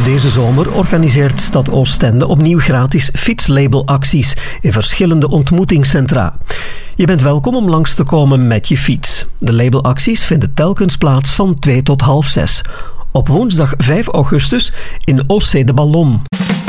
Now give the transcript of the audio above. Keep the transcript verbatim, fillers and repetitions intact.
Deze zomer organiseert Stad Oostende opnieuw gratis fietslabelacties in verschillende ontmoetingscentra. Je bent welkom om langs te komen met je fiets. De labelacties vinden telkens plaats van twee tot half zes. Op woensdag vijf augustus in Ossé de Ballon.